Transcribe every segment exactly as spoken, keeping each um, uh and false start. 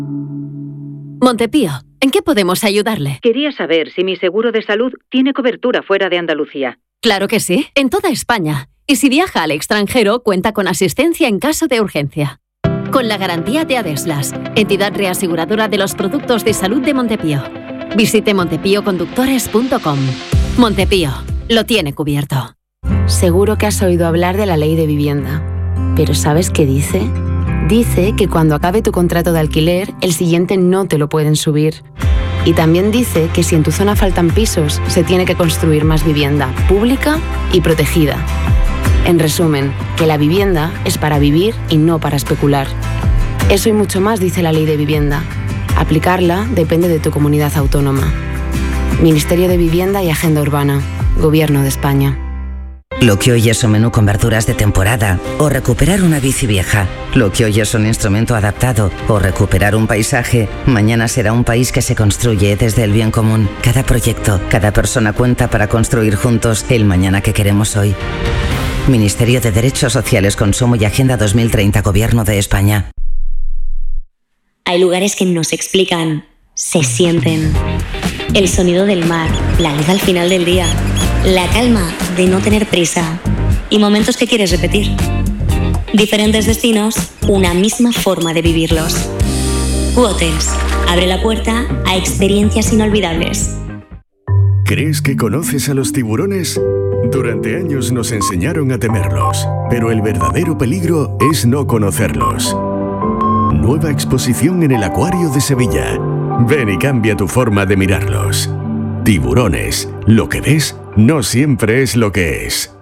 Montepío, ¿en qué podemos ayudarle? Quería saber si mi seguro de salud tiene cobertura fuera de Andalucía. Claro que sí, en toda España. Y si viaja al extranjero, cuenta con asistencia en caso de urgencia. Con la garantía de Adeslas, entidad reaseguradora de los productos de salud de Montepío. Visite montepío conductores punto com. Montepío, lo tiene cubierto. Seguro que has oído hablar de la ley de vivienda. ¿Pero sabes qué dice? Dice que cuando acabe tu contrato de alquiler, el siguiente no te lo pueden subir. Y también dice que si en tu zona faltan pisos, se tiene que construir más vivienda pública y protegida. En resumen, que la vivienda es para vivir y no para especular. Eso y mucho más dice la ley de vivienda. Aplicarla depende de tu comunidad autónoma. Ministerio de Vivienda y Agenda Urbana. Gobierno de España. Lo que hoy es un menú con verduras de temporada o recuperar una bici vieja. Lo que hoy es un instrumento adaptado o recuperar un paisaje, mañana será un país que se construye desde el bien común. Cada proyecto, cada persona cuenta para construir juntos el mañana que queremos hoy. Ministerio de Derechos Sociales, Consumo y Agenda dos mil treinta, Gobierno de España. Hay lugares que no se explican, se sienten. El sonido del mar, la luz al final del día, la calma de no tener prisa y momentos que quieres repetir. Diferentes destinos, una misma forma de vivirlos. Q-Hotels abre la puerta a experiencias inolvidables. ¿Crees que conoces a los tiburones? Durante años nos enseñaron a temerlos, pero el verdadero peligro es no conocerlos. Nueva exposición en el Acuario de Sevilla. Ven y cambia tu forma de mirarlos. Tiburones, lo que ves no siempre es lo que es.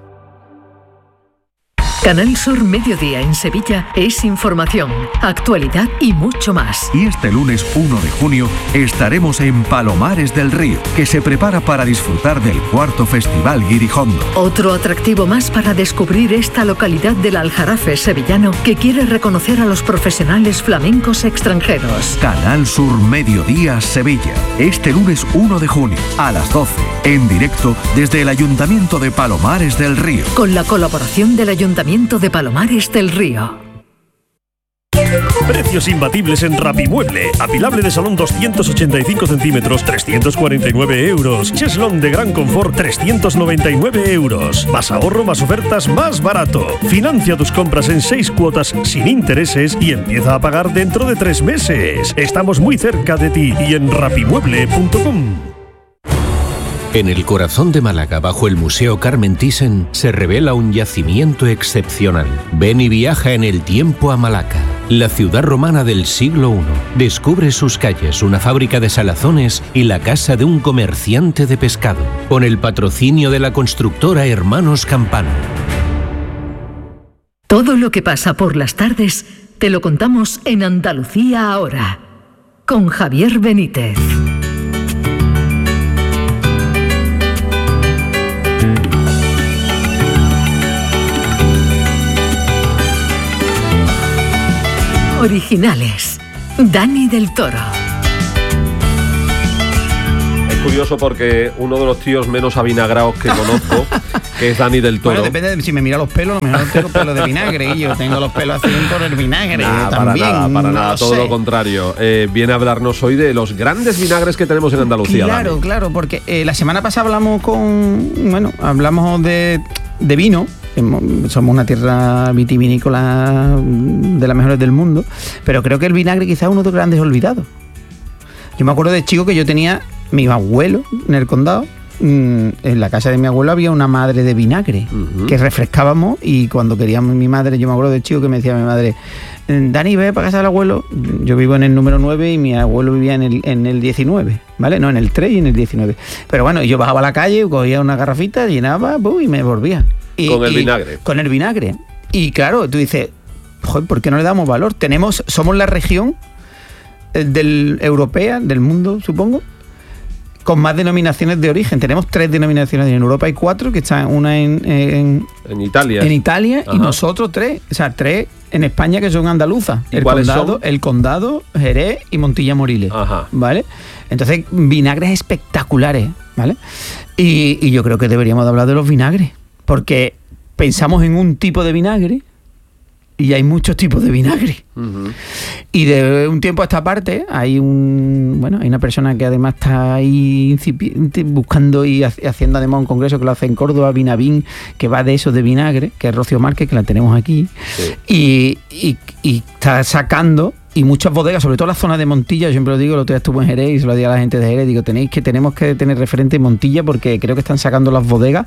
Canal Sur Mediodía en Sevilla es información, actualidad y mucho más. Y este lunes uno de junio estaremos en Palomares del Río, que se prepara para disfrutar del cuarto Festival Guirijondo. Otro atractivo más para descubrir esta localidad del Aljarafe sevillano que quiere reconocer a los profesionales flamencos extranjeros. Canal Sur Mediodía Sevilla, este lunes uno de junio a las doce, en directo desde el Ayuntamiento de Palomares del Río. Con la colaboración del Ayuntamiento de Palomares del Río. Precios imbatibles en Rapimueble. Apilable de salón doscientos ochenta y cinco centímetros, trescientos cuarenta y nueve euros. Cheslón de gran confort, trescientos noventa y nueve euros. Más ahorro, más ofertas, más barato. Financia tus compras en seis cuotas sin intereses y empieza a pagar dentro de tres meses. Estamos muy cerca de ti y en rapimueble punto com. En el corazón de Málaga, bajo el Museo Carmen Thyssen, se revela un yacimiento excepcional. Ven y viaja en el tiempo a Malaca, la ciudad romana del siglo primero. Descubre sus calles, una fábrica de salazones y la casa de un comerciante de pescado, con el patrocinio de la constructora Hermanos Campano. Todo lo que pasa por las tardes te lo contamos en Andalucía Ahora, con Javier Benítez. Originales, Dani del Toro. Es curioso porque uno de los tíos menos avinagrados que conozco, que es Dani del Toro. Bueno, depende de si me mira los pelos, a lo mejor tengo pelos de vinagre y yo tengo los pelos así por el vinagre. Nah, también. Para nada, para no nada, lo todo sé. lo contrario. Eh, viene a hablarnos hoy de los grandes vinagres que tenemos en Andalucía. Claro, Dani. claro, porque eh, la semana pasada hablamos con, bueno, hablamos de, de vino. Somos una tierra vitivinícola de las mejores del mundo, pero creo que el vinagre quizás es uno de los grandes olvidados. Yo me acuerdo de chico que yo tenía mi abuelo en el condado. En la casa de mi abuelo había una madre de vinagre uh-huh. que refrescábamos, y cuando queríamos mi madre, yo me acuerdo de chico que me decía mi madre: Dani, ve para casa del abuelo. Yo vivo en el número nueve y mi abuelo vivía en el, en el diecinueve, ¿vale? No, en el tres y en el diecinueve. Pero bueno, yo bajaba a la calle, cogía una garrafita, llenaba, ¡bum!, y me volvía. Y, con el y, vinagre. Con el vinagre. Y claro, tú dices, joder, ¿por qué no le damos valor? Tenemos, somos la región del europea, del mundo, supongo, con más denominaciones de origen. Tenemos tres denominaciones. En Europa hay cuatro, que están una en... En, en Italia. En Italia. Ajá. Y nosotros tres. O sea, tres en España que son andaluzas. ¿Y el cuáles condado, son? El Condado, Jerez y Montilla Moriles. Ajá. ¿Vale? Entonces, vinagres espectaculares, ¿vale? Y, y yo creo que deberíamos de hablar de los vinagres. Porque pensamos en un tipo de vinagre y hay muchos tipos de vinagre. Uh-huh. Y de un tiempo a esta parte hay un bueno hay una persona que además está ahí incipiente, buscando y haciendo además un congreso que lo hace en Córdoba, Vinavín, que va de eso de vinagre, que es Rocío Márquez, que la tenemos aquí, sí. y, y, y está sacando, y muchas bodegas, sobre todo la zona de Montilla, yo siempre lo digo, el otro día estuve en Jerez y se lo digo a la gente de Jerez, digo, tenéis que tenemos que tener referente en Montilla, porque creo que están sacando las bodegas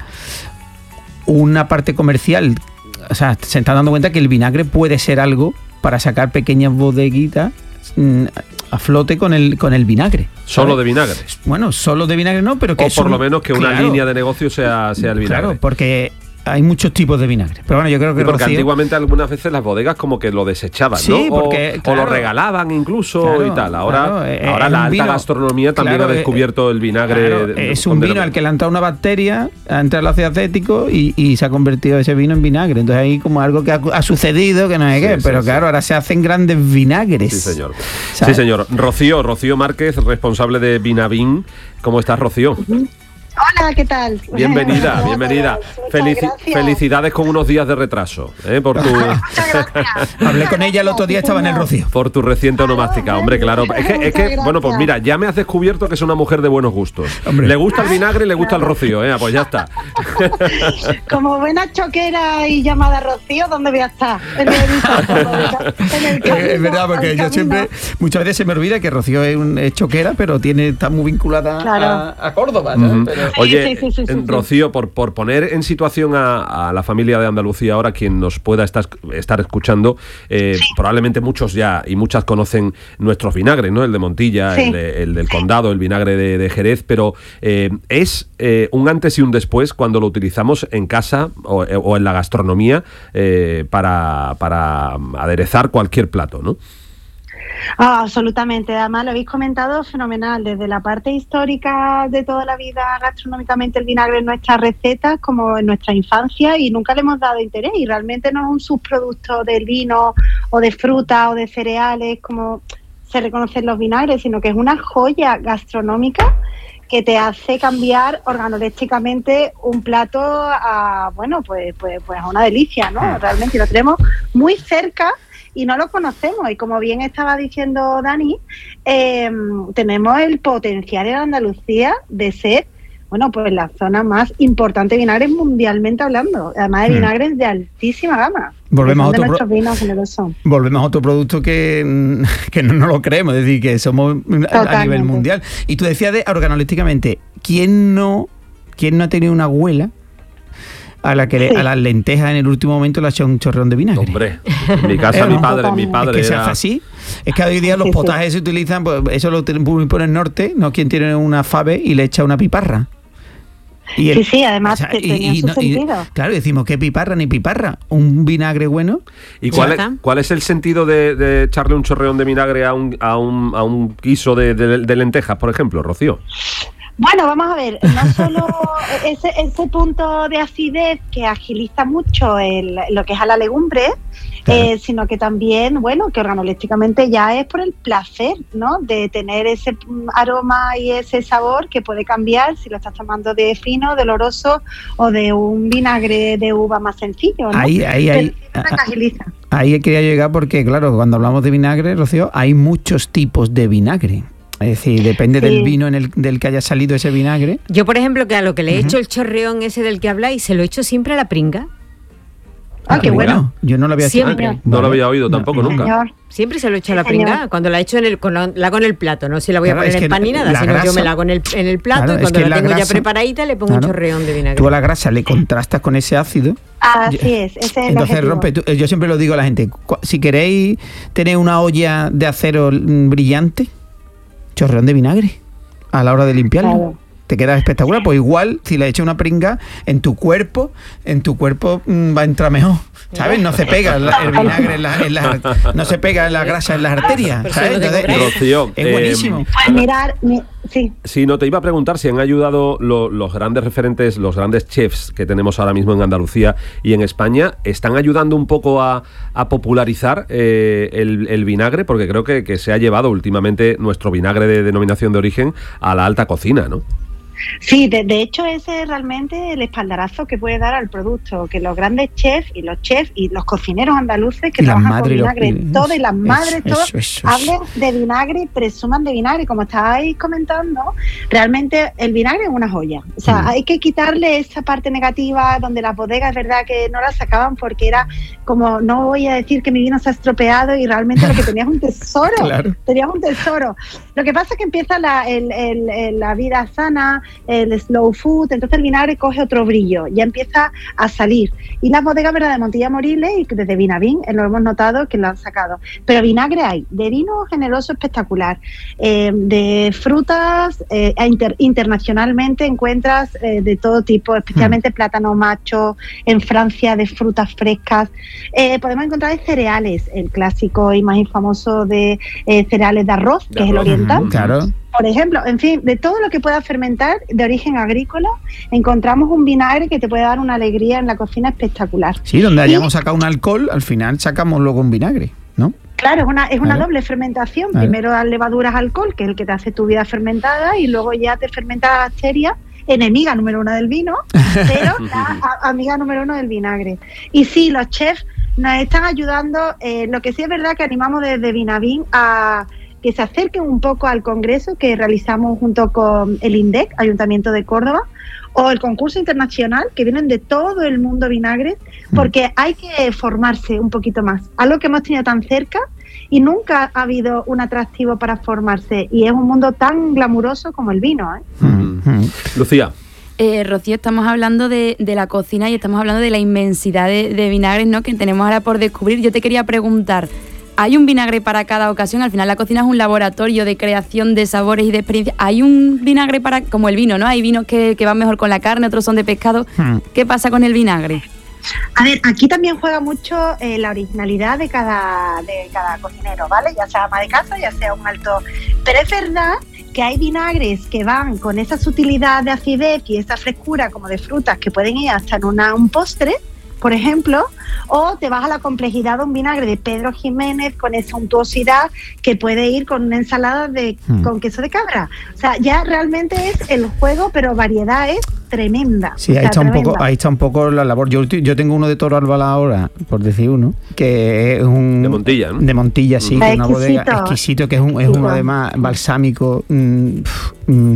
una parte comercial. O sea, se están dando cuenta que el vinagre puede ser algo para sacar pequeñas bodeguitas mmm, a flote con el con el vinagre. ¿Solo ¿sabes? De vinagre? Bueno, solo de vinagre no, pero que... O por son, lo menos que una claro, línea de negocio sea, sea el vinagre. Claro, porque hay muchos tipos de vinagre. Pero bueno, yo creo que sí, porque Rocío... antiguamente algunas veces las bodegas como que lo desechaban, sí, ¿no? Porque, o, claro, o lo regalaban incluso claro, y tal. Ahora, claro, eh, ahora la alta vino, gastronomía también claro, ha descubierto eh, el vinagre. Claro, de, es un vino al que le han entrado una bacteria, ha entrado el ácido acético y, y se ha convertido ese vino en vinagre. Entonces ahí como algo que ha, ha sucedido, que no sé sí, qué, sí, pero sí. Claro, ahora se hacen grandes vinagres. Sí, señor. ¿Sabes? Sí, señor. Rocío, Rocío Márquez, responsable de Vinavín. ¿Cómo estás, Rocío? Uh-huh. Hola, ¿qué tal? Bienvenida, bienvenida. Felici- felicidades con unos días de retraso, ¿eh? Por tu... Hablé con ella el otro día, estaba en el Rocío. Por tu reciente onomástica, hombre, claro. Es que, es que bueno, pues mira, ya me has descubierto que es una mujer de buenos gustos. Hombre. Le gusta el vinagre y le gusta el Rocío, ¿eh? Pues ya está. Como buena choquera y llamada Rocío, ¿dónde voy a estar? En el, en el camino, es verdad, porque yo siempre, muchas veces se me olvida que Rocío es, un, es choquera, pero tiene está muy vinculada claro. a, a Córdoba, ¿sabes? Uh-huh. Pero... Oye, sí, sí, sí, sí, Rocío, por, por poner en situación a, a la familia de Andalucía ahora, quien nos pueda estar, estar escuchando, eh, sí. probablemente muchos ya y muchas conocen nuestros vinagres, ¿no? El de Montilla, sí. el, de, el del Condado, el vinagre de, de Jerez, pero eh, es eh, un antes y un después cuando lo utilizamos en casa o, o en la gastronomía eh, para, para aderezar cualquier plato, ¿no? Ah, absolutamente, además lo habéis comentado fenomenal, desde la parte histórica de toda la vida gastronómicamente el vinagre en nuestras recetas como en nuestra infancia y nunca le hemos dado interés y realmente no es un subproducto del vino o de fruta o de cereales como se reconocen los vinagres, sino que es una joya gastronómica que te hace cambiar organolépticamente un plato a, bueno, pues, pues, pues a una delicia, ¿no? Realmente lo tenemos muy cerca y no lo conocemos. Y como bien estaba diciendo Dani, eh, tenemos el potencial en Andalucía de ser, bueno, pues la zona más importante de vinagres mundialmente hablando. Además de vinagres de altísima gama. Volvemos a, otro nuestros pro- vinos generosos. volvemos a otro producto que, que no nos lo creemos, es decir, que somos Totalmente. A nivel mundial. Y tú decías de organolépticamente, ¿quién no, quién no ha tenido una abuela a la que le, sí. a las lentejas en el último momento le ha hecho un chorreón de vinagre? Hombre, en mi casa mi padre, mi padre es que era... se hace así. Es que hoy día los sí, potajes sí. se utilizan, pues, eso lo ponen por el norte, no quien tiene una fave y le echa una piparra. Y el, sí, sí, además o sea, y, tenía y, su no, sentido. Y, claro, decimos, ¿qué piparra ni piparra? Un vinagre bueno. ¿Y cuál es, cuál es el sentido de, de echarle un chorreón de vinagre a un, a un, a un guiso de, de, de lentejas, por ejemplo, Rocío? Bueno, vamos a ver, no solo ese, ese punto de acidez que agiliza mucho el, lo que es a la legumbre, claro. eh, sino que también, bueno, que organolépticamente ya es por el placer, ¿no? De tener ese aroma y ese sabor que puede cambiar si lo estás tomando de fino, de oloroso o de un vinagre de uva más sencillo, ¿no? Ahí, ahí, ahí. Agiliza. Ahí quería llegar porque, claro, cuando hablamos de vinagre, Rocío, hay muchos tipos de vinagre. Es decir, depende sí. del vino en el del que haya salido ese vinagre. Yo, por ejemplo, que a lo que le he uh-huh. hecho el chorreón ese del que habláis, se lo he hecho siempre a la pringa. Ah, qué bueno. bueno. Yo no lo había siempre. hecho. No, no lo había oído tampoco, no, nunca. Señor. Siempre se lo he hecho a la pringa, señor. Cuando la he hecho en el, con la, la hago en el plato, no si la voy claro, a poner en pan ni nada, sino grasa, yo me la hago en el, en el plato claro, y cuando la, la tengo grasa, ya preparadita le pongo claro, un chorreón de vinagre. Tú a la grasa le contrastas con ese ácido. Así es, ese es el Entonces objetivo. rompe, tú, yo siempre lo digo a la gente, si queréis tener una olla de acero brillante, chorreón de vinagre a la hora de limpiarlo. Claro. Te queda espectacular, pues igual si le echas una pringa en tu cuerpo, en tu cuerpo mmm, va a entrar mejor, ¿sabes? No se pega el, el vinagre en la, en la, no se pega en la grasa en las arterias, ¿sabes? Entonces, Rocío, es buenísimo. Eh, pues mirar, mi, sí. Sí, no te iba a preguntar si han ayudado lo, los grandes referentes, los grandes chefs que tenemos ahora mismo en Andalucía y en España, ¿están ayudando un poco a, a popularizar eh, el, el vinagre? Porque creo que, que se ha llevado últimamente nuestro vinagre de denominación de origen a la alta cocina, ¿no? Sí, de, de hecho ese es realmente el espaldarazo que puede dar al producto, que los grandes chefs y los chefs y los cocineros andaluces que y trabajan con vinagre, los... todo y las madres, eso, todos eso, eso, hablen de vinagre, presuman de vinagre, como estáis comentando, realmente el vinagre es una joya, o sea, mm. hay que quitarle esa parte negativa donde las bodegas es verdad que no la sacaban porque era como, no voy a decir que mi vino se ha estropeado y realmente lo que tenías un tesoro, claro. tenías un tesoro. Lo que pasa es que empieza la, el, el, el, la vida sana, el slow food, entonces el vinagre coge otro brillo, ya empieza a salir. Y las bodegas, ¿verdad?, de Montilla Moriles y desde Vinavín, eh, lo hemos notado que lo han sacado. Pero vinagre hay, de vino generoso espectacular, eh, de frutas, eh, inter, internacionalmente encuentras eh, de todo tipo, especialmente mm. plátano macho, en Francia de frutas frescas. Eh, podemos encontrar de cereales, el clásico y más famoso de eh, cereales de arroz, de que arroz. es el oriental. Mm, claro. Por ejemplo, en fin, de todo lo que pueda fermentar de origen agrícola, encontramos un vinagre que te puede dar una alegría en la cocina espectacular. Sí, donde hayamos y, sacado un alcohol, al final sacamos luego un vinagre, ¿no? Claro, es una, es una claro. doble fermentación. Claro. Primero das levaduras alcohol, que es el que te hace tu vida fermentada, y luego ya te fermenta la bacteria, enemiga número uno del vino, pero la a, amiga número uno del vinagre. Y sí, los chefs nos están ayudando. Eh, lo que sí es verdad que animamos desde Vinavín a que se acerquen un poco al congreso que realizamos junto con el INDEC, Ayuntamiento de Córdoba, o el concurso internacional, que vienen de todo el mundo vinagre, porque hay que formarse un poquito más. Algo que hemos tenido tan cerca y nunca ha habido un atractivo para formarse, y es un mundo tan glamuroso como el vino, ¿eh? Mm-hmm. Lucía. Eh, Rocío, estamos hablando de, de la cocina y estamos hablando de la inmensidad de, de vinagres, ¿no?, que tenemos ahora por descubrir. Yo te quería preguntar, ¿hay un vinagre para cada ocasión? Al final la cocina es un laboratorio de creación de sabores y de experiencias. ¿Hay un vinagre para, como el vino, ¿no? Hay vinos que, que van mejor con la carne, otros son de pescado. Hmm. ¿Qué pasa con el vinagre? A ver, aquí también juega mucho eh, la originalidad de cada, de cada cocinero, ¿vale? Ya sea ama de casa, ya sea un alto... Pero es verdad que hay vinagres que van con esa sutilidad de acidez y esa frescura como de frutas que pueden ir hasta en una, un postre, por ejemplo, o te vas a la complejidad de un vinagre de Pedro Jiménez con esa untuosidad que puede ir con una ensalada de hmm. con queso de cabra. O sea, ya realmente es el juego, pero variedad es tremenda. Sí, ahí está un poco, ahí está un poco la labor. Yo, yo tengo uno de Toro Albalá ahora, por decir uno, que es un de Montilla, ¿no? De Montilla, sí, que es una bodega exquisito, que es un, es uno además balsámico. Mmm, mmm,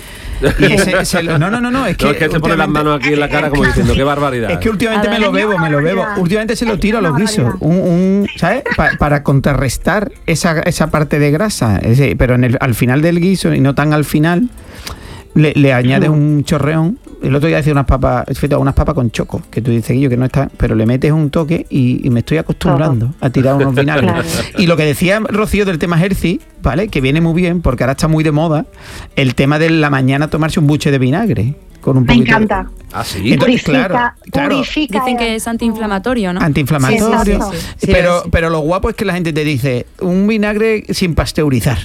Y ese, ese, no, no, no, no, es que, no, es que se pone las manos aquí en la cara como diciendo qué barbaridad. Es que últimamente me lo bebo, me lo bebo. Últimamente se lo tiro a los guisos, un, un, ¿sabes? Pa, para contrarrestar esa, esa parte de grasa. Ese, pero en el, al final del guiso, y no tan al final, le, le añades un chorreón. El otro día decía unas papas, unas papas con choco, que tú dices, Guillo, que no está, pero le metes un toque y, y me estoy acostumbrando a tirar unos vinagres. Claro. Y lo que decía Rocío del tema healthy, ¿vale? Que viene muy bien, porque ahora está muy de moda el tema de la mañana tomarse un buche de vinagre. Con un me encanta. De... Ah, sí. Entonces, purifica, claro, claro. Purifica. Dicen que es antiinflamatorio, ¿no? Antiinflamatorio. Sí, sí, pero, sí. pero lo guapo es que la gente te dice, un vinagre sin pasteurizar.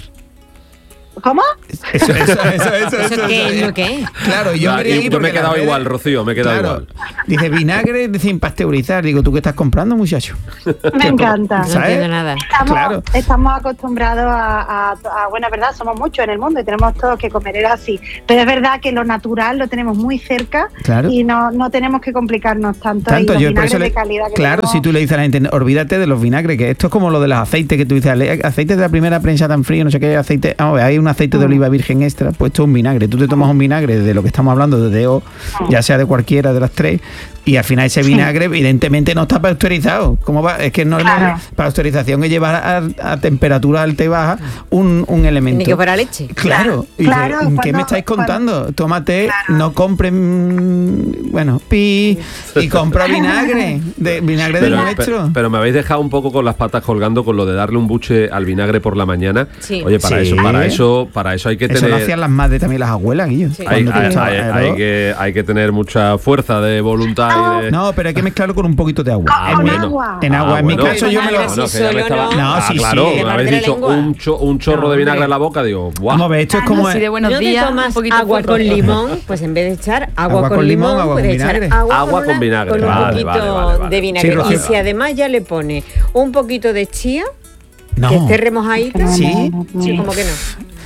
¿Cómo? Eso, eso, eso, eso, ¿Eso, eso qué es lo que es? Claro, yo, claro, me, yo me he quedado igual, Rocío, me he quedado claro, igual. Dice, vinagre sin pasteurizar. Digo, ¿tú qué estás comprando, muchacho? Me encanta. ¿Sabes? No entiendo nada. Estamos, claro. estamos acostumbrados a, a, a, bueno, es verdad, somos muchos en el mundo y tenemos todos que comer era así. Pero es verdad que lo natural lo tenemos muy cerca, claro. y no, no tenemos que complicarnos tanto. Tanto, y los yo vinagres por eso de le, calidad que claro, tenemos, si tú le dices a la gente, olvídate de los vinagres, que esto es como lo de los aceites que tú dices, aceites de la primera prensa tan frío, no sé qué, aceite, vamos a ver, hay un aceite de oliva virgen extra, pues esto es un vinagre. Tú te tomas un vinagre de lo que estamos hablando, de D O, ya sea de cualquiera de las tres, y al final ese vinagre evidentemente no está pasteurizado. ¿Cómo va? Es que no claro. es pasteurización, es llevar a, a temperatura alta y baja un, un elemento. Ni que fuera leche. Claro. Y claro ¿qué cuando, me estáis contando? Cuando, Tómate, claro. no compren, bueno, pi, y compra vinagre, de vinagre pero, del nuestro. Pero, pero me habéis dejado un poco con las patas colgando con lo de darle un buche al vinagre por la mañana. Sí. Oye, para sí. eso, para eso, para eso hay que eso tener. Eso lo hacían las madres también, las abuelas, Guillo. Sí. Hay, hay, hay, hay, que, hay que tener mucha fuerza de voluntad. No, y de... no pero hay que mezclarlo con un poquito de agua. Ah, en bueno. agua. En agua. Ah, en bueno. mi caso yo me lo... Bueno, si solo estaba... no. no, ah, sí, claro, sí. me habéis dicho un, cho, un, cho, un chorro no, de vinagre en la boca, digo, ¡buah! Vamos a ver, esto es como... Así de buenos ¿No días, te tomas un agua con limón? Pues en vez de echar agua, agua con, con limón, agua puedes echar vinagre. agua, agua con, con vinagre. Con un vale, poquito vale, vale, vale. de vinagre. Sí, y si además ya le pone un poquito de chía, no. que esté remojadita, sí, sí, como que no.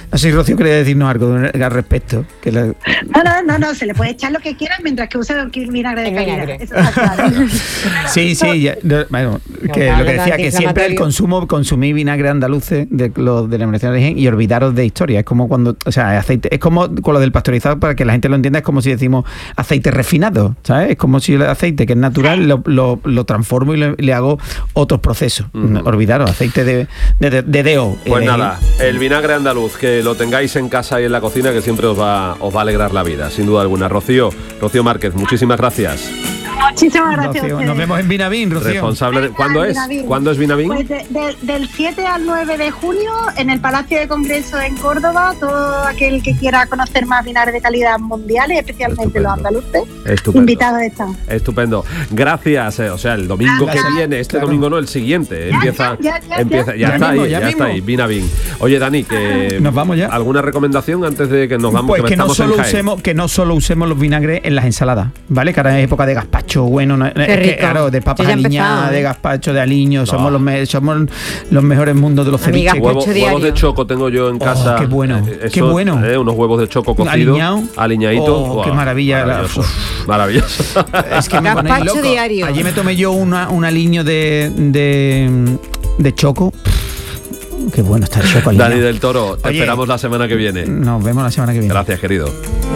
No sé si Rocío quería decirnos algo al respecto. Que la... No, no, no, no, se le puede echar lo que quieran mientras que use vinagre de calidad. Eso está claro. Sí, sí, ya, bueno, que lo que decía, que siempre el consumo, consumir vinagre andaluces de los de la Universidad de Jaén y olvidaros de historia. Es como cuando, o sea, aceite, es como con lo del pasteurizado, para que la gente lo entienda, es como si decimos aceite refinado, ¿sabes? Es como si el aceite que es natural lo, lo, lo transformo y le, le hago otros procesos. Uh-huh. Olvidaros, aceite de, de, de, de deo. Pues de nada, el vinagre andaluz, que lo tengáis en casa y en la cocina, que siempre os va, os va a alegrar la vida, sin duda alguna. Rocío, Rocío Márquez, muchísimas gracias. Muchísimas gracias. Rocío, nos vemos en Vinavín, Rocío. Responsable de, ¿Cuándo es? ¿Cuándo es Vinavín? Pues de, de, del siete al nueve de junio en el Palacio de Congreso en Córdoba. Todo aquel que quiera conocer más vinagre de calidad mundiales, especialmente Estupendo. Los andaluces, Estupendo. Invitados están. Estupendo. Gracias. Eh, o sea, el domingo gracias. que viene, este claro. domingo no, el siguiente, ya, empieza, ya, ya, empieza, ya, ya, ya está mismo, ahí, ya, ya está ahí, Vinavín. Oye, Dani, que nos vamos ya. ¿Alguna recomendación antes de que nos vamos? Pues que, que no solo usemos, que no solo usemos los vinagres en las ensaladas, ¿vale? Que ahora es época de gazpacho bueno. No, Qué rico. Que, claro, de papas aliñadas, de gazpacho, de aliño, no. somos los me, somos los mejores mundos de los ceviches. Huevo, huevos de choco tengo yo en casa. Oh, qué bueno, Eso, qué bueno. Eh, unos huevos de choco cocidos, aliñado, aliñaditos. Oh, wow, qué maravilla. Maravilloso. La, maravilloso. Es que me pone loco. Diario. Allí me tomé yo una, un aliño de, de, de choco. Qué bueno está el choco aliñado. Dani del Toro, te Oye, esperamos la semana que viene. Nos vemos la semana que viene. Gracias, querido.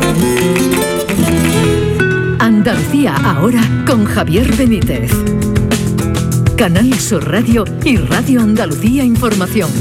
Andalucía ahora con Javier Benítez. Canal Sur Radio y Radio Andalucía Información.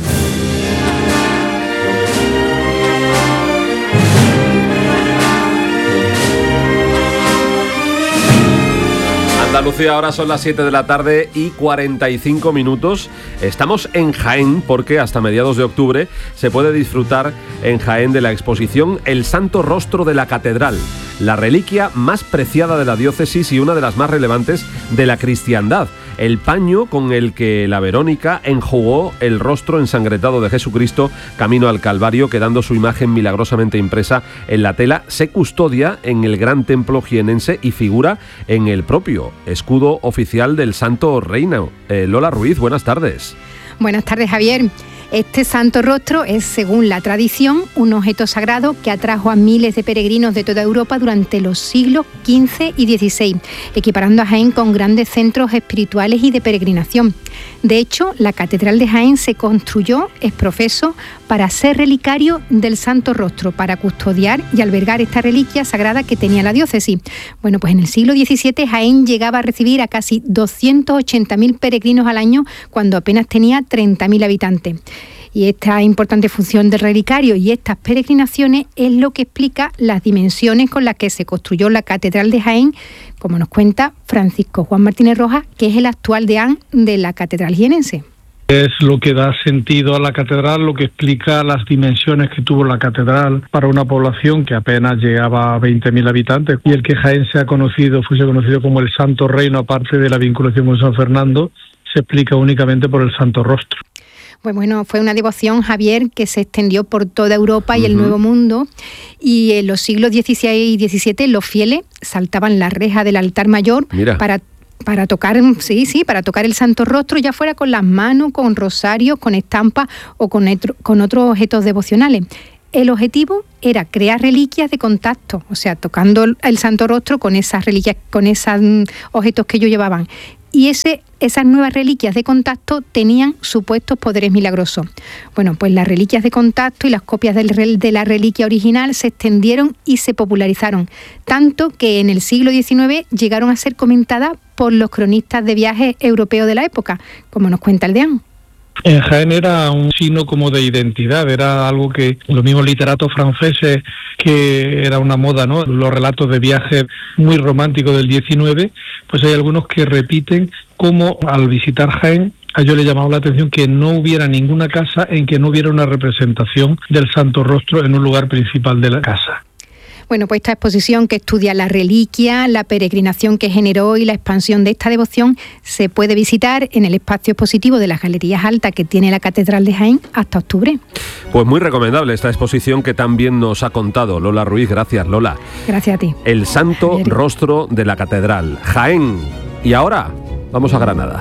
Andalucía, ahora son las siete de la tarde y cuarenta y cinco minutos. Estamos en Jaén porque hasta mediados de octubre se puede disfrutar en Jaén de la exposición El Santo Rostro de la Catedral, la reliquia más preciada de la diócesis y una de las más relevantes de la cristiandad. El paño con el que la Verónica enjugó el rostro ensangretado de Jesucristo camino al Calvario, quedando su imagen milagrosamente impresa en la tela, se custodia en el gran templo jienense y figura en el propio escudo oficial del Santo Reino. Eh, Lola Ruiz, buenas tardes. Buenas tardes, Javier. Este santo rostro es, según la tradición, un objeto sagrado que atrajo a miles de peregrinos de toda Europa durante los siglos quince y dieciséis, equiparando a Jaén con grandes centros espirituales y de peregrinación. De hecho, la Catedral de Jaén se construyó, es profeso, para ser relicario del Santo Rostro, para custodiar y albergar esta reliquia sagrada que tenía la diócesis. Bueno, pues en el siglo diecisiete Jaén llegaba a recibir a casi doscientos ochenta mil peregrinos al año, cuando apenas tenía treinta mil habitantes. Y esta importante función del relicario y estas peregrinaciones es lo que explica las dimensiones con las que se construyó la Catedral de Jaén, como nos cuenta Francisco Juan Martínez Rojas, que es el actual deán de la Catedral jienense. Es lo que da sentido a la catedral, lo que explica las dimensiones que tuvo la catedral para una población que apenas llegaba a veinte mil habitantes, y el que Jaén sea conocido, fuese conocido como el Santo Reino, aparte de la vinculación con San Fernando, se explica únicamente por el Santo Rostro. Pues bueno, fue una devoción, Javier, que se extendió por toda Europa y uh-huh. el Nuevo Mundo, y en los siglos dieciséis y diecisiete los fieles saltaban la reja del altar mayor Mira. para para tocar, sí, sí, para tocar el Santo Rostro, ya fuera con las manos, con rosarios, con estampas o con, etro, con otros objetos devocionales. El objetivo era crear reliquias de contacto, o sea, tocando el Santo Rostro con esas reliquias, con esos um, objetos que ellos llevaban. Y ese, esas nuevas reliquias de contacto tenían supuestos poderes milagrosos. Bueno, pues las reliquias de contacto y las copias del, de la reliquia original se extendieron y se popularizaron, tanto que en el siglo diecinueve llegaron a ser comentadas por los cronistas de viajes europeos de la época, como nos cuenta el deán. En Jaén era un signo como de identidad, era algo que los mismos literatos franceses, que era una moda, ¿no? Los relatos de viajes muy románticos del diecinueve, pues hay algunos que repiten cómo al visitar Jaén a ellos les llamaba la atención que no hubiera ninguna casa en que no hubiera una representación del Santo Rostro en un lugar principal de la casa. Bueno, pues esta exposición que estudia la reliquia, la peregrinación que generó y la expansión de esta devoción se puede visitar en el espacio expositivo de las Galerías Altas que tiene la Catedral de Jaén hasta octubre. Pues muy recomendable esta exposición que también nos ha contado Lola Ruiz. Gracias, Lola. Gracias a ti. El Santo Javier. Rostro de la Catedral, Jaén. Y ahora vamos a Granada.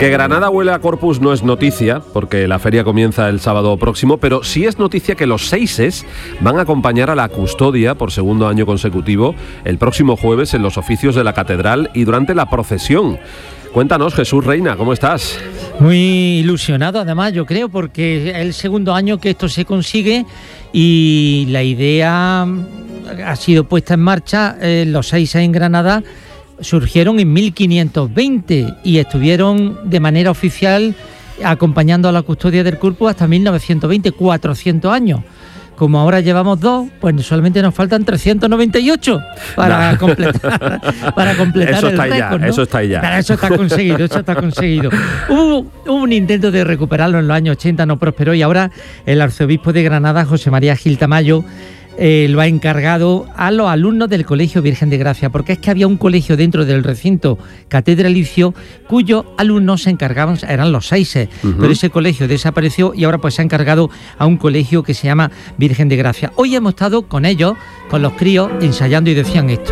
Que Granada huele a Corpus no es noticia, porque la feria comienza el sábado próximo, pero sí es noticia que los seises van a acompañar a la custodia por segundo año consecutivo el próximo jueves en los oficios de la catedral y durante la procesión. Cuéntanos, Jesús Reina, ¿cómo estás? Muy ilusionado, además, yo creo, porque es el segundo año que esto se consigue y la idea ha sido puesta en marcha. Eh, los seises en Granada surgieron en mil quinientos veinte y estuvieron de manera oficial acompañando a la custodia del Corpus hasta mil novecientos veinte, cuatrocientos años. Como ahora llevamos dos, pues solamente nos faltan trescientos noventa y ocho para no. completar, para completar eso el está récord, ya, ¿no? Eso está ya. Pero eso está conseguido, eso está conseguido. Hubo, hubo un intento de recuperarlo en los años ochenta, no prosperó, y ahora el arzobispo de Granada, José María Gil Tamayo, Eh, lo ha encargado a los alumnos del Colegio Virgen de Gracia, porque es que había un colegio dentro del recinto catedralicio cuyos alumnos se encargaban, eran los seises, uh-huh. pero ese colegio desapareció y ahora pues se ha encargado a un colegio que se llama Virgen de Gracia. Hoy hemos estado con ellos, con los críos, ensayando y decían esto.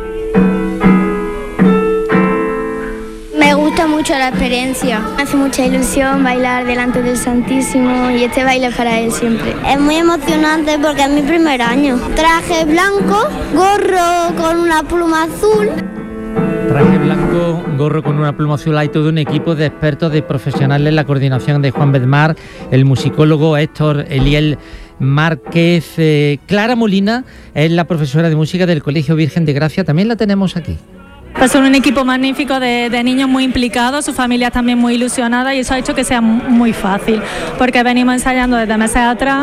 Me gusta mucho la experiencia, me hace mucha ilusión bailar delante del Santísimo y este baile es para él siempre. Es muy emocionante porque es mi primer año. Traje blanco, gorro con una pluma azul. Traje blanco, gorro con una pluma azul. Hay todo un equipo de expertos, de profesionales, la coordinación de Juan Bedmar, el musicólogo Héctor Eliel Márquez, eh, Clara Molina es la profesora de música del Colegio Virgen de Gracia, también la tenemos aquí. Pues son un equipo magnífico de, de niños muy implicados, sus familias también muy ilusionadas y eso ha hecho que sea muy fácil, porque venimos ensayando desde meses atrás.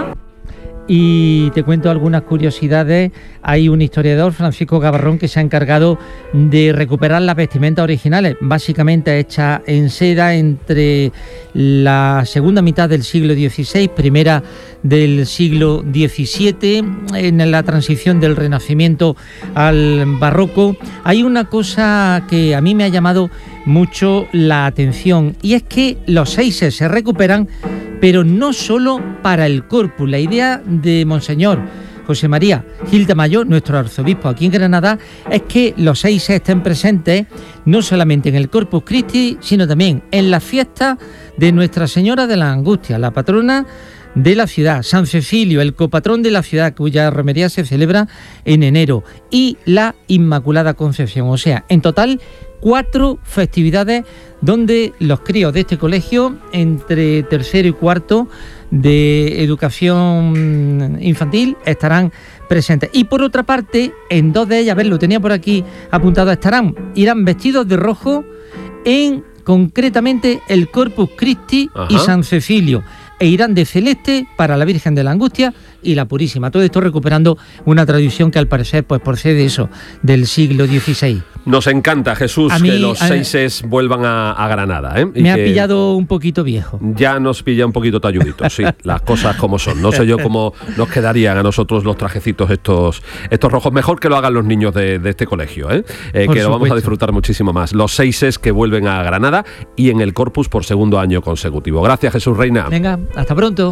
Y te cuento algunas curiosidades. Hay un historiador, Francisco Gabarrón, que se ha encargado de recuperar las vestimentas originales, básicamente hechas en seda entre la segunda mitad del siglo dieciséis, primera del siglo diecisiete, en la transición del Renacimiento al Barroco. Hay una cosa que a mí me ha llamado mucho la atención y es que los seises se recuperan, pero no solo para el Corpus. La idea de Monseñor José María Gil Tamayo, nuestro arzobispo aquí en Granada, es que los seises estén presentes no solamente en el Corpus Christi, sino también en las fiestas de Nuestra Señora de la Angustia, la patrona de la ciudad, San Cecilio, el copatrón de la ciudad, cuya romería se celebra en enero, y la Inmaculada Concepción. O sea, en total, cuatro festividades donde los críos de este colegio, entre tercero y cuarto de educación infantil, estarán presentes. Y por otra parte, en dos de ellas, a ver, lo tenía por aquí apuntado, estarán, irán vestidos de rojo en, concretamente, el Corpus Christi Ajá. y San Cecilio, e irán de celeste para la Virgen de la Angustia y la Purísima. Todo esto recuperando una tradición que al parecer pues procede eso del siglo dieciséis. Nos encanta, Jesús, mí, que los seises vuelvan a, a Granada. ¿eh? Y me que ha pillado un poquito viejo. Ya nos pilla un poquito talluditos, sí, las cosas como son. No sé yo cómo nos quedarían a nosotros los trajecitos estos, estos rojos. Mejor que lo hagan los niños de, de este colegio, ¿eh? Eh, que lo vamos a disfrutar muchísimo más. Los seises que vuelven a Granada y en el Corpus por segundo año consecutivo. Gracias, Jesús Reina. Venga, hasta pronto.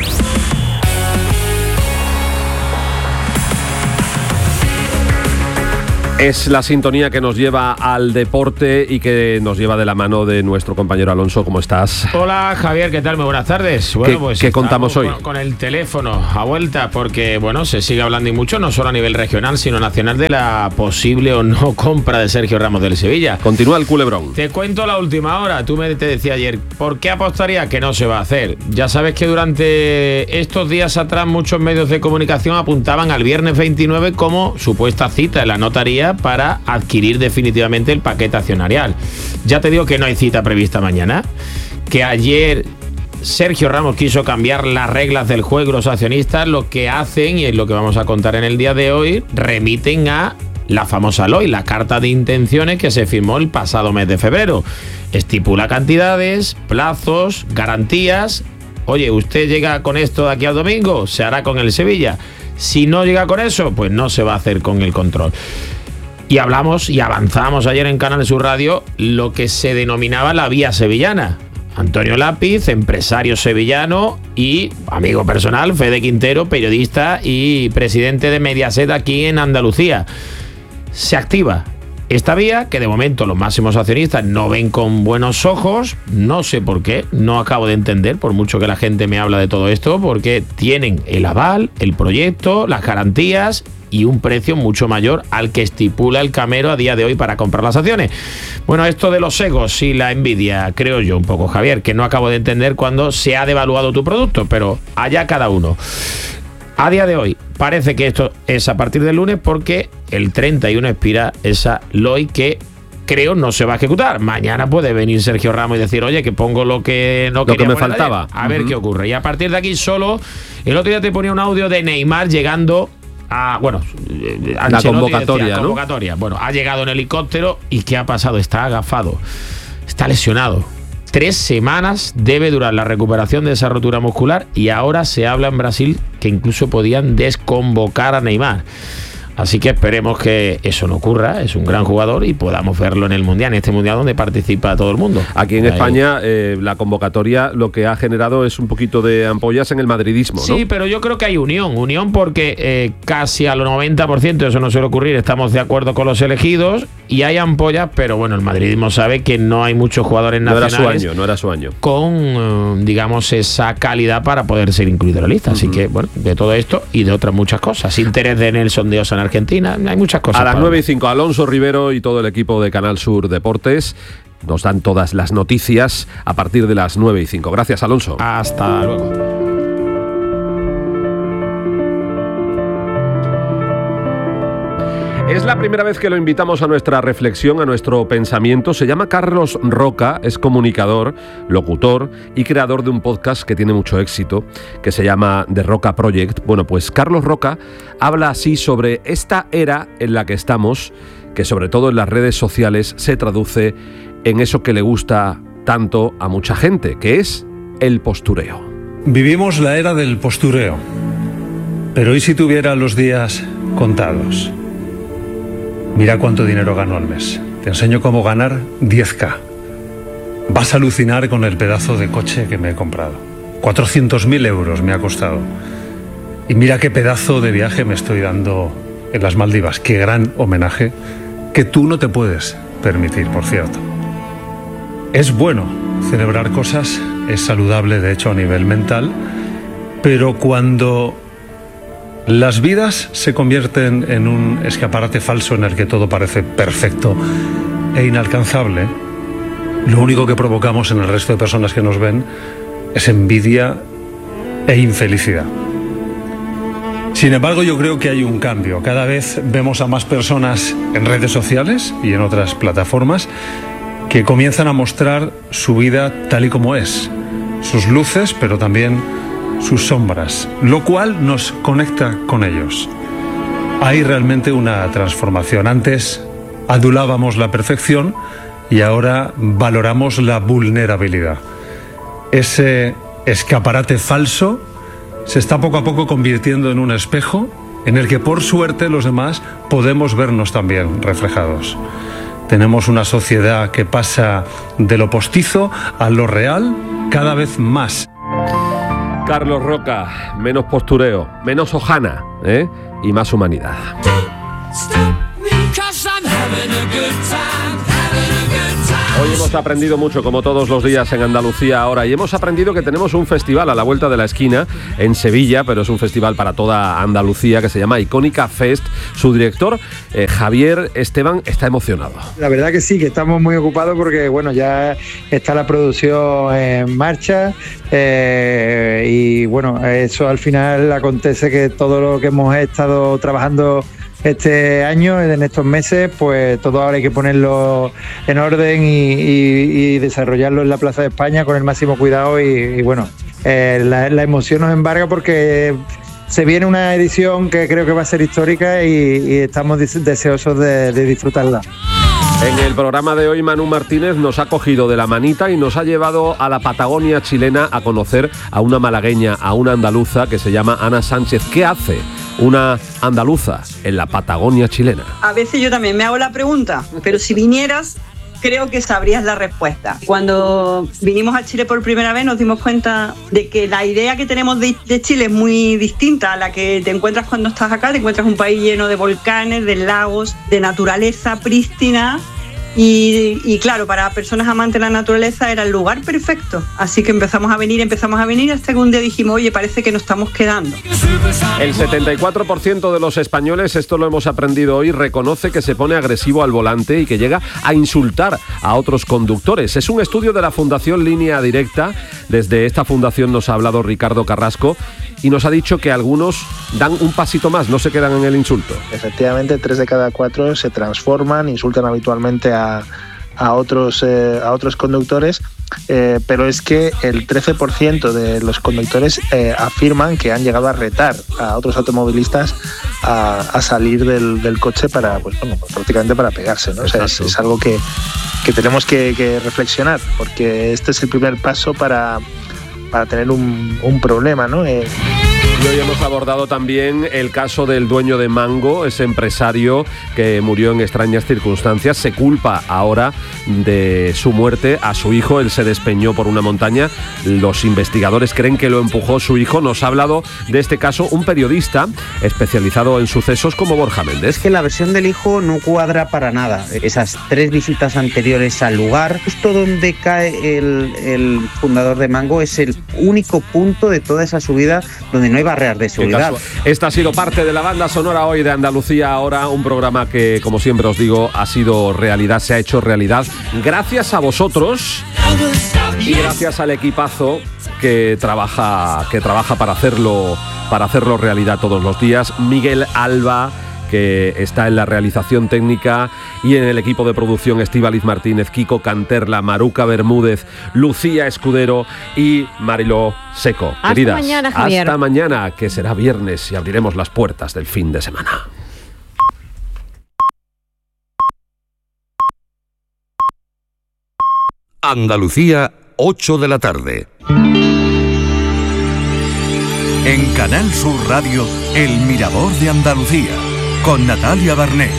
Es la sintonía que nos lleva al deporte y que nos lleva de la mano de nuestro compañero Alonso. ¿Cómo estás? Hola, Javier, ¿qué tal? Muy buenas tardes. Bueno, ¿Qué, pues ¿qué contamos hoy? Con, con el teléfono a vuelta, porque bueno, se sigue hablando y mucho, no solo a nivel regional, sino nacional, de la posible o no compra de Sergio Ramos del Sevilla. Continúa el culebrón. Te cuento la última hora. Tú me te decías ayer, ¿por qué apostaría que no se va a hacer? Ya sabes que durante estos días atrás muchos medios de comunicación apuntaban al viernes veintinueve como supuesta cita en la notaría para adquirir definitivamente el paquete accionarial. Ya te digo que no hay cita prevista mañana, que ayer Sergio Ramos quiso cambiar las reglas del juego. Los accionistas lo que hacen, y es lo que vamos a contar en el día de hoy, remiten a la famosa L O I, la carta de intenciones que se firmó el pasado mes de febrero. Estipula cantidades, plazos, garantías. Oye, usted llega con esto de aquí al domingo, se hará con el Sevilla. Si no llega con eso, pues no se va a hacer con el control. Y hablamos y avanzamos ayer en Canal Sur Radio lo que se denominaba la vía sevillana. Antonio Lápiz, empresario sevillano y amigo personal, Fede Quintero, periodista y presidente de Mediaset aquí en Andalucía. Se activa esta vía, que de momento los máximos accionistas no ven con buenos ojos, no sé por qué, no acabo de entender, por mucho que la gente me habla de todo esto, porque tienen el aval, el proyecto, las garantías y un precio mucho mayor al que estipula el Camero a día de hoy para comprar las acciones. Bueno, esto de los egos y la envidia, creo yo un poco, Javier, que no acabo de entender cuando se ha devaluado tu producto, pero allá cada uno. A día de hoy, parece que esto es a partir del lunes porque el treinta y uno expira esa L O I que creo no se va a ejecutar. Mañana puede venir Sergio Ramos y decir, oye, que pongo lo que no lo que me faltaba. A ver uh-huh. qué ocurre. Y a partir de aquí solo, el otro día te ponía un audio de Neymar llegando a, bueno, la convocatoria, decía, ¿no? convocatoria. Bueno, ha llegado en helicóptero y ¿qué ha pasado? Está agafado, está lesionado. Tres semanas debe durar la recuperación de esa rotura muscular y ahora se habla en Brasil que incluso podían desconvocar a Neymar. Así que esperemos que eso no ocurra, es un gran jugador y podamos verlo en el Mundial, en este Mundial donde participa todo el mundo. Aquí en Ahí. España eh, la convocatoria lo que ha generado es un poquito de ampollas en el madridismo, ¿no? Sí, pero yo creo que hay unión, unión porque eh, casi al noventa por ciento, eso no suele ocurrir, estamos de acuerdo con los elegidos y hay ampollas, pero bueno, el madridismo sabe que no hay muchos jugadores nacionales. No era su año, no era su año. Con, eh, digamos, esa calidad para poder ser incluido en la lista. Uh-huh. Así que, bueno, de todo esto y de otras muchas cosas. Interés de Nelson de Osa en Argentina, hay muchas cosas. A las nueve y cinco, Alonso Rivero y todo el equipo de Canal Sur Deportes nos dan todas las noticias a partir de las nueve y cinco. Gracias, Alonso. Hasta luego. Es la primera vez que lo invitamos a nuestra reflexión, a nuestro pensamiento. Se llama Carlos Roca, es comunicador, locutor y creador de un podcast que tiene mucho éxito, que se llama The Roca Project. Bueno, pues Carlos Roca habla así sobre esta era en la que estamos, que sobre todo en las redes sociales se traduce en eso que le gusta tanto a mucha gente, que es el postureo. Vivimos la era del postureo, pero ¿y si tuviera los días contados? Mira cuánto dinero gano al mes. Te enseño cómo ganar diez mil. Vas a alucinar con el pedazo de coche que me he comprado. cuatrocientos mil euros me ha costado. Y mira qué pedazo de viaje me estoy dando en las Maldivas. Qué gran homenaje que tú no te puedes permitir, por cierto. Es bueno celebrar cosas, es saludable de hecho a nivel mental, pero cuando las vidas se convierten en un escaparate falso en el que todo parece perfecto e inalcanzable, lo único que provocamos en el resto de personas que nos ven es envidia e infelicidad. Sin embargo, yo creo que hay un cambio. Cada vez vemos a más personas en redes sociales y en otras plataformas que comienzan a mostrar su vida tal y como es, sus luces, pero también sus sombras, lo cual nos conecta con ellos. Hay realmente una transformación. Antes adulábamos la perfección y ahora valoramos la vulnerabilidad. Ese escaparate falso se está poco a poco convirtiendo en un espejo en el que por suerte los demás podemos vernos también reflejados. Tenemos una sociedad que pasa de lo postizo a lo real cada vez más. Carlos Roca, menos postureo, menos hojana, ¿eh? Y más humanidad. Hoy hemos aprendido mucho, como todos los días en Andalucía ahora, y hemos aprendido que tenemos un festival a la vuelta de la esquina en Sevilla, pero es un festival para toda Andalucía que se llama Icónica Fest. Su director, eh, Javier Esteban, está emocionado. La verdad que sí, que estamos muy ocupados porque bueno, ya está la producción en marcha eh, y bueno, eso al final acontece que todo lo que hemos estado trabajando este año, en estos meses, pues todo ahora hay que ponerlo en orden y, y, y desarrollarlo en la Plaza de España con el máximo cuidado y, y bueno, eh, la, la emoción nos embarga porque se viene una edición que creo que va a ser histórica y, y estamos deseosos de, de disfrutarla. En el programa de hoy, Manu Martínez nos ha cogido de la manita y nos ha llevado a la Patagonia chilena a conocer a una malagueña, a una andaluza que se llama Ana Sánchez. ¿Qué hace una andaluza en la Patagonia chilena? A veces yo también me hago la pregunta, pero si vinieras, creo que sabrías la respuesta. Cuando vinimos a Chile por primera vez nos dimos cuenta de que la idea que tenemos de, de Chile es muy distinta a la que te encuentras cuando estás acá. Te encuentras un país lleno de volcanes, de lagos, de naturaleza prístina. Y, y claro, para personas amantes de la naturaleza era el lugar perfecto. Así que empezamos a venir, empezamos a venir hasta que un día dijimos, oye, parece que nos estamos quedando. El setenta y cuatro por ciento de los españoles, esto lo hemos aprendido hoy, reconoce que se pone agresivo al volante y que llega a insultar a otros conductores. Es un estudio de la Fundación Línea Directa. Desde esta fundación nos ha hablado Ricardo Carrasco y nos ha dicho que algunos dan un pasito más, no se quedan en el insulto. Efectivamente, tres de cada cuatro se transforman, insultan habitualmente a, a, otros, eh, a otros conductores, eh, pero es que el trece por ciento de los conductores eh, afirman que han llegado a retar a otros automovilistas a, a salir del, del coche para, pues bueno, prácticamente para pegarse, ¿no? O sea, es, es algo que, que tenemos que, que reflexionar, porque este es el primer paso para... para tener un, un problema, ¿no? Eh... Y hoy hemos abordado también el caso del dueño de Mango, ese empresario que murió en extrañas circunstancias. Se culpa ahora de su muerte a su hijo. Él se despeñó por una montaña. Los investigadores creen que lo empujó su hijo. Nos ha hablado de este caso un periodista especializado en sucesos como Borja Méndez. Es que la versión del hijo no cuadra para nada. Esas tres visitas anteriores al lugar, justo donde cae el, el fundador de Mango, es el único punto de toda esa subida donde no hay barreras de seguridad. Esta ha sido parte de la banda sonora hoy de Andalucía Ahora, un programa que, como siempre os digo, ha sido realidad, se ha hecho realidad gracias a vosotros y gracias al equipazo que trabaja, que trabaja para hacerlo, para hacerlo realidad todos los días. Miguel Alba, que está en la realización técnica, y en el equipo de producción Estíbaliz Martínez, Kiko Canterla, Maruca Bermúdez, Lucía Escudero y Mariló Seco. Hasta Queridas, mañana, Javier. Hasta mañana, que será viernes y abriremos las puertas del fin de semana. Andalucía, ocho de la tarde. En Canal Sur Radio, El Mirador de Andalucía, con Natalia Barnés.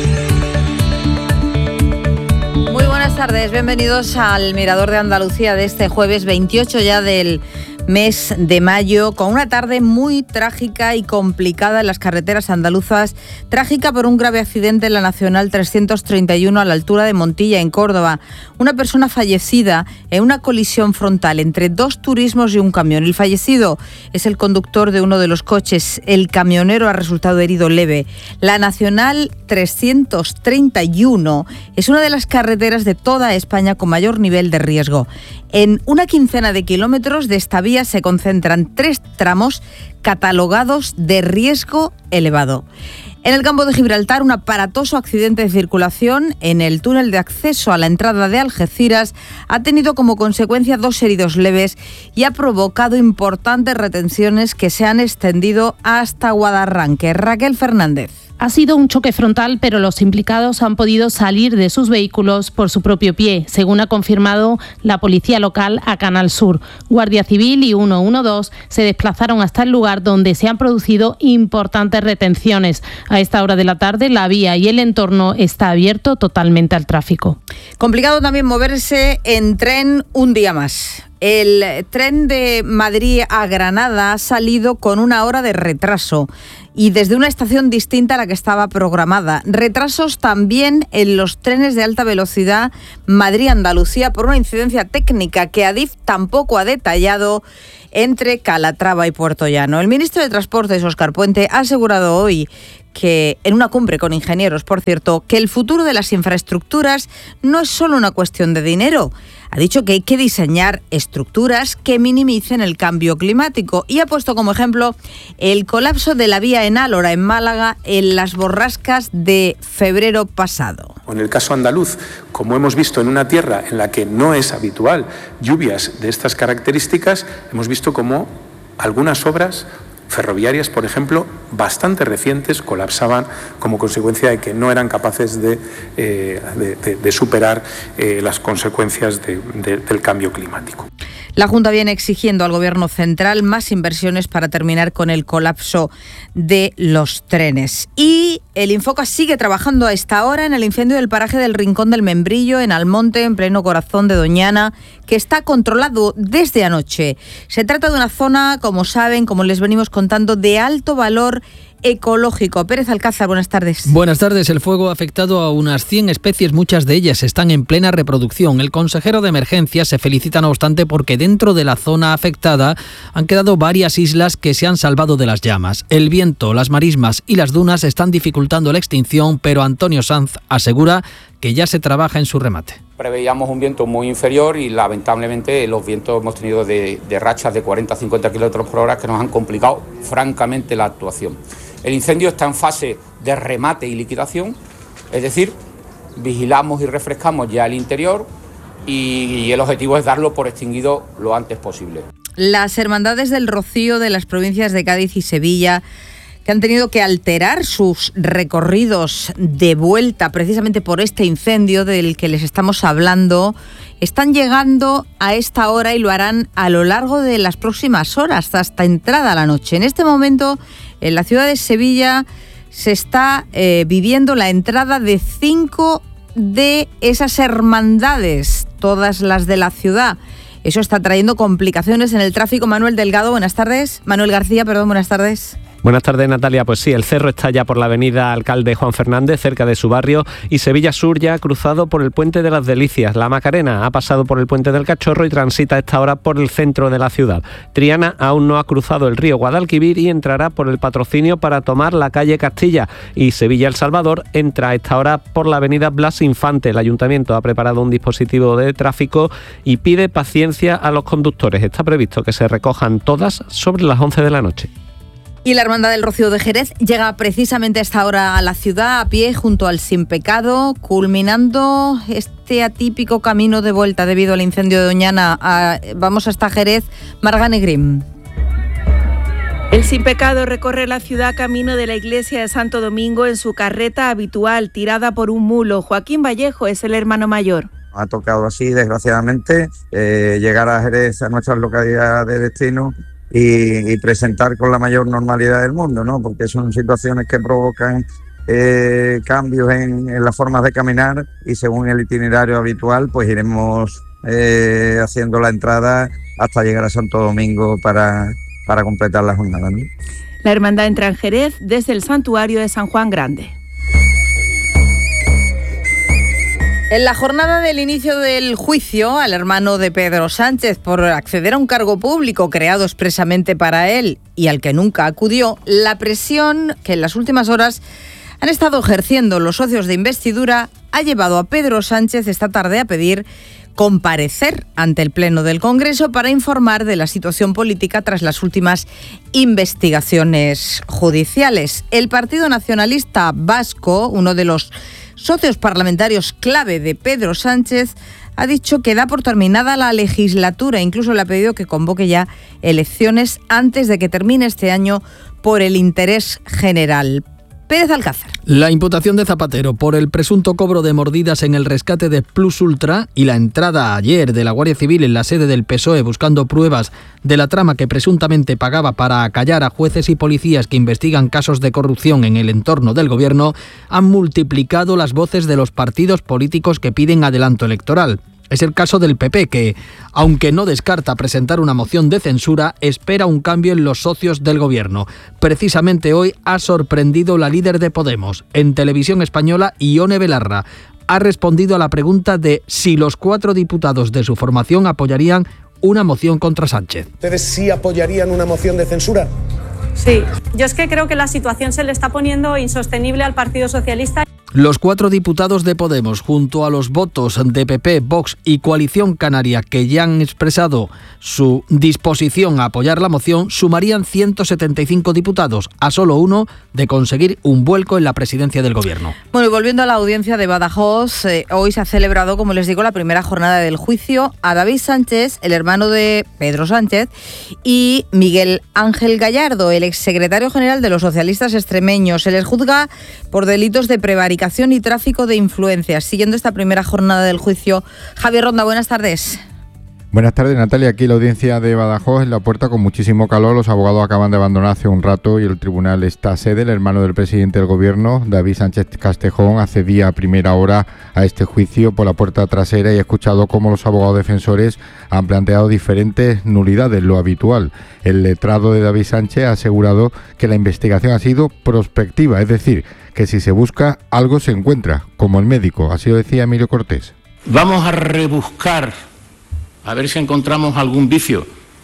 Muy buenas tardes, bienvenidos al Mirador de Andalucía de este jueves veintiocho ya del mes de mayo, con una tarde muy trágica y complicada en las carreteras andaluzas. Trágica por un grave accidente en la Nacional trescientos treinta y uno a la altura de Montilla, en Córdoba. Una persona fallecida en una colisión frontal entre dos turismos y un camión. El fallecido es el conductor de uno de los coches. El camionero ha resultado herido leve. La Nacional trescientos treinta y uno es una de las carreteras de toda España con mayor nivel de riesgo. En una quincena de kilómetros de esta vía se concentran tres tramos catalogados de riesgo elevado. En el campo de Gibraltar, un aparatoso accidente de circulación en el túnel de acceso a la entrada de Algeciras ha tenido como consecuencia dos heridos leves y ha provocado importantes retenciones que se han extendido hasta Guadarranque. Raquel Fernández. Ha sido un choque frontal, pero los implicados han podido salir de sus vehículos por su propio pie, según ha confirmado la policía local a Canal Sur. Guardia Civil y ciento doce se desplazaron hasta el lugar donde se han producido importantes retenciones. A esta hora de la tarde, la vía y el entorno está abierto totalmente al tráfico. Complicado también moverse en tren un día más. El tren de Madrid a Granada ha salido con una hora de retraso y desde una estación distinta a la que estaba programada. Retrasos también en los trenes de alta velocidad Madrid-Andalucía por una incidencia técnica que Adif tampoco ha detallado entre Calatrava y Puerto Llano. El ministro de Transportes, Óscar Puente, ha asegurado hoy que en una cumbre con ingenieros, por cierto, que el futuro de las infraestructuras no es solo una cuestión de dinero. Ha dicho que hay que diseñar estructuras que minimicen el cambio climático y ha puesto como ejemplo el colapso de la vía en Álora, en Málaga, en las borrascas de febrero pasado. En el caso andaluz, como hemos visto en una tierra en la que no es habitual lluvias de estas características, hemos visto cómo algunas obras ferroviarias, por ejemplo, bastante recientes, colapsaban como consecuencia de que no eran capaces de, eh, de, de, de superar eh, las consecuencias de, de, del cambio climático. La Junta viene exigiendo al Gobierno central más inversiones para terminar con el colapso de los trenes. Y el Infoca sigue trabajando a esta hora en el incendio del paraje del Rincón del Membrillo, en Almonte, en pleno corazón de Doñana, que está controlado desde anoche. Se trata de una zona, como saben, como les venimos contando, de alto valor ecológico. Pérez Alcázar, buenas tardes. Buenas tardes. El fuego ha afectado a unas cien especies, muchas de ellas están en plena reproducción. El consejero de emergencias se felicita, no obstante, porque dentro de la zona afectada han quedado varias islas que se han salvado de las llamas. El viento, las marismas y las dunas están dificultando la extinción, pero Antonio Sanz asegura que ya se trabaja en su remate. Preveíamos un viento muy inferior y lamentablemente los vientos hemos tenido de, de rachas de cuarenta a cincuenta kilómetros por hora que nos han complicado francamente la actuación. El incendio está en fase de remate y liquidación, es decir, vigilamos y refrescamos ya el interior y, y el objetivo es darlo por extinguido lo antes posible. Las hermandades del Rocío de las provincias de Cádiz y Sevilla, que han tenido que alterar sus recorridos de vuelta precisamente por este incendio del que les estamos hablando, están llegando a esta hora y lo harán a lo largo de las próximas horas, hasta entrada la noche. En este momento, en la ciudad de Sevilla, se está eh, viviendo la entrada de cinco de esas hermandades, todas las de la ciudad. Eso está trayendo complicaciones en el tráfico. Manuel Delgado, buenas tardes. Manuel García, perdón, buenas tardes. Buenas tardes, Natalia. Pues sí, el cerro está ya por la avenida Alcalde Juan Fernández, cerca de su barrio, y Sevilla Sur ya ha cruzado por el Puente de las Delicias. La Macarena ha pasado por el Puente del Cachorro y transita a esta hora por el centro de la ciudad. Triana aún no ha cruzado el río Guadalquivir y entrará por el Patrocinio para tomar la calle Castilla. Y Sevilla El Salvador entra a esta hora por la avenida Blas Infante. El Ayuntamiento ha preparado un dispositivo de tráfico y pide paciencia a los conductores. Está previsto que se recojan todas sobre las once de la noche. Y la Hermandad del Rocío de Jerez llega precisamente a esta hora a la ciudad a pie junto al Sin Pecado, culminando este atípico camino de vuelta debido al incendio de Doñana. A, vamos hasta Jerez. Marga Negrín. El Sin Pecado recorre la ciudad camino de la iglesia de Santo Domingo en su carreta habitual, tirada por un mulo. Joaquín Vallejo es el hermano mayor. Ha tocado así, desgraciadamente, eh, llegar a Jerez, a nuestra localidad de destino, Y, y presentar con la mayor normalidad del mundo, ¿no? Porque son situaciones que provocan eh, cambios en, en las formas de caminar y según el itinerario habitual, pues iremos eh, haciendo la entrada hasta llegar a Santo Domingo para, para completar la jornada, ¿no? La hermandad entra en Jerez desde el santuario de San Juan Grande. En la jornada del inicio del juicio al hermano de Pedro Sánchez por acceder a un cargo público creado expresamente para él y al que nunca acudió, la presión que en las últimas horas han estado ejerciendo los socios de investidura ha llevado a Pedro Sánchez esta tarde a pedir comparecer ante el Pleno del Congreso para informar de la situación política tras las últimas investigaciones judiciales. El Partido Nacionalista Vasco, uno de los socios parlamentarios clave de Pedro Sánchez, ha dicho que da por terminada la legislatura. Incluso le ha pedido que convoque ya elecciones antes de que termine este año por el interés general. Pérez Alcázar. La imputación de Zapatero por el presunto cobro de mordidas en el rescate de Plus Ultra y la entrada ayer de la Guardia Civil en la sede del P S O E buscando pruebas de la trama que presuntamente pagaba para acallar a jueces y policías que investigan casos de corrupción en el entorno del gobierno han multiplicado las voces de los partidos políticos que piden adelanto electoral. Es el caso del P P que, aunque no descarta presentar una moción de censura, espera un cambio en los socios del gobierno. Precisamente hoy ha sorprendido la líder de Podemos. En Televisión Española, Ione Belarra ha respondido a la pregunta de si los cuatro diputados de su formación apoyarían una moción contra Sánchez. ¿Ustedes sí apoyarían una moción de censura? Sí, yo es que creo que la situación se le está poniendo insostenible al Partido Socialista. Los cuatro diputados de Podemos, junto a los votos de P P, Vox y Coalición Canaria, que ya han expresado su disposición a apoyar la moción, sumarían ciento setenta y cinco diputados, a solo uno de conseguir un vuelco en la presidencia del gobierno. Bueno, y volviendo a la audiencia de Badajoz, eh, hoy se ha celebrado, como les digo, la primera jornada del juicio a David Sánchez, el hermano de Pedro Sánchez, y Miguel Ángel Gallardo, el exsecretario general de los socialistas extremeños. Se les juzga por delitos de prevaricación y tráfico de influencias. Siguiendo esta primera jornada del juicio, Javier Ronda, buenas tardes. Buenas tardes, Natalia. Aquí la audiencia de Badajoz en la puerta con muchísimo calor. Los abogados acaban de abandonar hace un rato y el tribunal está sede. El hermano del presidente del gobierno, David Sánchez Castejón, accedía a primera hora a este juicio por la puerta trasera y he escuchado cómo los abogados defensores han planteado diferentes nulidades, lo habitual. El letrado de David Sánchez ha asegurado que la investigación ha sido prospectiva, es decir, que si se busca algo se encuentra, como el médico. Así lo decía Emilio Cortés. Vamos a rebuscar, a ver si encontramos algún vicio.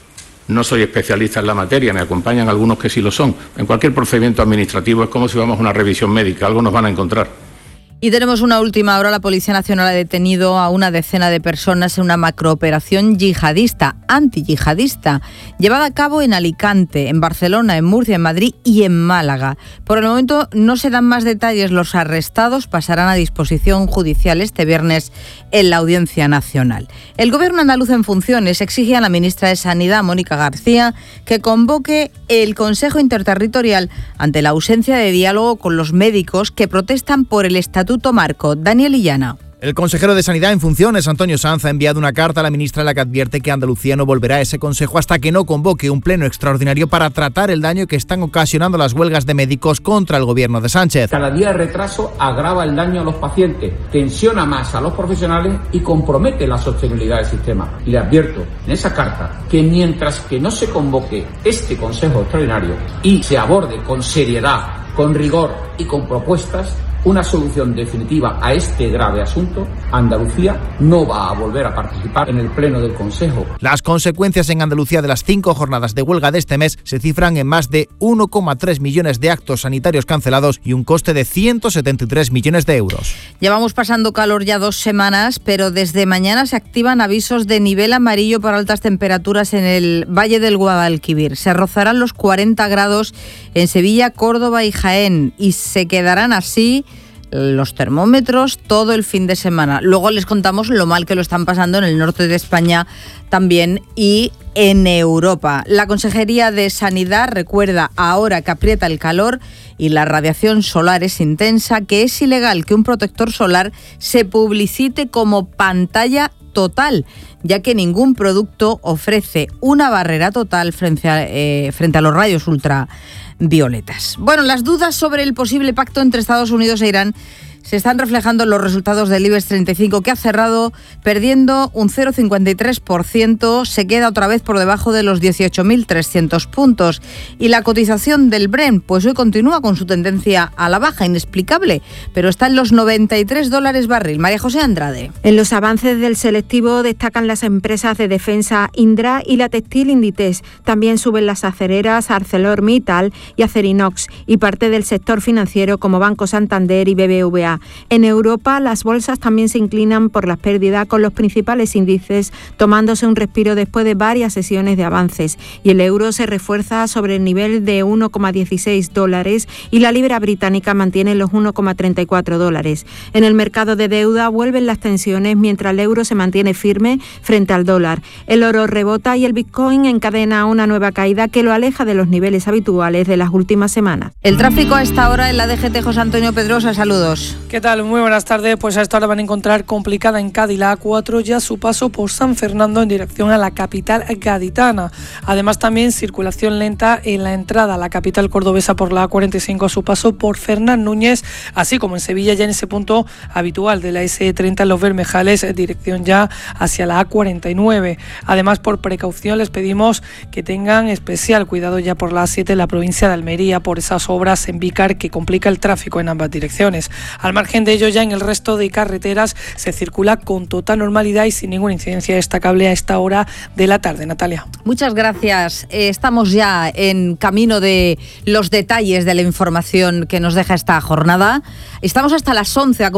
No soy especialista en la materia, me acompañan algunos que sí lo son. En cualquier procedimiento administrativo es como si vamos a una revisión médica, algo nos van a encontrar. Y tenemos una última hora. La Policía Nacional ha detenido a una decena de personas en una macrooperación yihadista, antiyihadista, llevada a cabo en Alicante, en Barcelona, en Murcia, en Madrid y en Málaga. Por el momento no se dan más detalles. Los arrestados pasarán a disposición judicial este viernes en la Audiencia Nacional. El Gobierno andaluz en funciones exige a la ministra de Sanidad, Mónica García, que convoque el Consejo Interterritorial ante la ausencia de diálogo con los médicos que protestan por el estatuto marco. Daniel Illana. El consejero de Sanidad en funciones, Antonio Sanz, ha enviado una carta a la ministra en la que advierte que Andalucía no volverá a ese consejo hasta que no convoque un pleno extraordinario para tratar el daño que están ocasionando las huelgas de médicos contra el gobierno de Sánchez. Cada día de retraso agrava el daño a los pacientes, tensiona más a los profesionales y compromete la sostenibilidad del sistema. Y le advierto en esa carta que mientras que no se convoque este consejo extraordinario y se aborde con seriedad, con rigor y con propuestas una solución definitiva a este grave asunto, Andalucía no va a volver a participar en el pleno del Consejo. Las consecuencias en Andalucía de las cinco jornadas de huelga de este mes se cifran en más de uno coma tres millones de actos sanitarios cancelados y un coste de ciento setenta y tres millones de euros. Llevamos pasando calor ya dos semanas, pero desde mañana se activan avisos de nivel amarillo por altas temperaturas en el Valle del Guadalquivir. Se rozarán los cuarenta grados en Sevilla, Córdoba y Jaén y se quedarán así los termómetros todo el fin de semana. Luego les contamos lo mal que lo están pasando en el norte de España también y en Europa. La Consejería de Sanidad recuerda ahora que aprieta el calor y la radiación solar es intensa, que es ilegal que un protector solar se publicite como pantalla total, ya que ningún producto ofrece una barrera total frente a, eh, frente a los rayos ultravioletas. Bueno, las dudas sobre el posible pacto entre Estados Unidos e Irán se están reflejando en los resultados del IBEX treinta y cinco, que ha cerrado perdiendo un cero coma cincuenta y tres por ciento, se queda otra vez por debajo de los dieciocho mil trescientos puntos. Y la cotización del Brent, pues hoy continúa con su tendencia a la baja, inexplicable, pero está en los noventa y tres dólares barril. María José Andrade. En los avances del selectivo destacan las empresas de defensa Indra y la textil Inditex. También suben las acereras ArcelorMittal y Acerinox y parte del sector financiero como Banco Santander y B B V A. En Europa, las bolsas también se inclinan por las pérdidas, con los principales índices tomándose un respiro después de varias sesiones de avances. Y el euro se refuerza sobre el nivel de uno coma dieciséis dólares y la libra británica mantiene los uno coma treinta y cuatro dólares. En el mercado de deuda vuelven las tensiones mientras el euro se mantiene firme frente al dólar. El oro rebota y el Bitcoin encadena una nueva caída que lo aleja de los niveles habituales de las últimas semanas. El tráfico a esta hora en la D G T. José Antonio Pedrosa, saludos. ¿Qué tal? Muy buenas tardes. Pues a esta hora van a encontrar complicada en Cádiz la A cuatro ya su paso por San Fernando en dirección a la capital gaditana. Además también circulación lenta en la entrada a la capital cordobesa por la A cuarenta y cinco a su paso por Fernán Núñez, así como en Sevilla ya en ese punto habitual de la ese treinta en Los Bermejales, dirección ya hacia la A cuarenta y nueve. Además, por precaución les pedimos que tengan especial cuidado ya por la A siete en la provincia de Almería por esas obras en Vícar que complica el tráfico en ambas direcciones. Al margen de ello, ya en el resto de carreteras se circula con total normalidad y sin ninguna incidencia destacable a esta hora de la tarde. Natalia. Muchas gracias. Eh, estamos ya en camino de los detalles de la información que nos deja esta jornada. Estamos hasta las once.